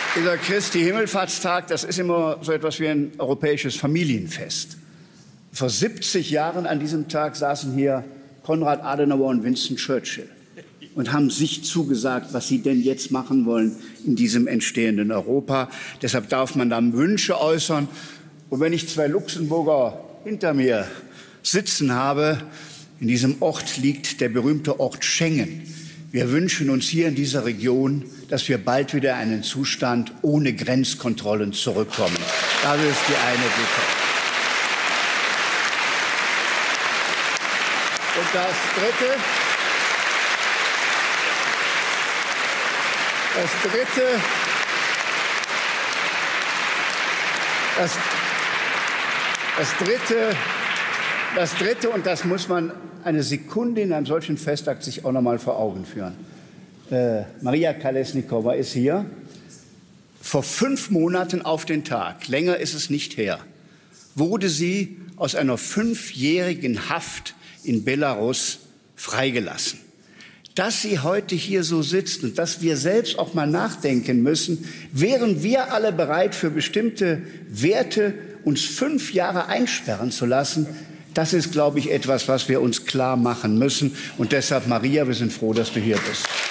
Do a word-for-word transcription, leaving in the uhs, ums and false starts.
Dieser Christi Himmelfahrtstag, das ist immer so etwas wie ein europäisches Familienfest. Vor siebzig Jahren an diesem Tag saßen hier Konrad Adenauer und Winston Churchill und haben sich zugesagt, was sie denn jetzt machen wollen in diesem entstehenden Europa. Deshalb darf man dann Wünsche äußern. Und wenn ich zwei Luxemburger hinter mir sitzen habe, in diesem Ort liegt der berühmte Ort Schengen. Wir wünschen uns hier in dieser Region, dass wir bald wieder in einen Zustand ohne Grenzkontrollen zurückkommen. Das ist die eine Bitte. Und das Dritte, das Dritte, das, das Dritte, das Dritte, und das muss man eine Sekunde in einem solchen Festakt sich auch noch mal vor Augen führen. Äh, Maria Kolesnikova ist hier. Vor fünf Monaten auf den Tag, länger ist es nicht her, wurde sie aus einer fünfjährigen Haft in Belarus freigelassen. Dass sie heute hier so sitzt und dass wir selbst auch mal nachdenken müssen, wären wir alle bereit, für bestimmte Werte uns fünf Jahre einsperren zu lassen, das ist, glaube ich, etwas, was wir uns klar machen müssen. Und deshalb, Maria, wir sind froh, dass du hier bist.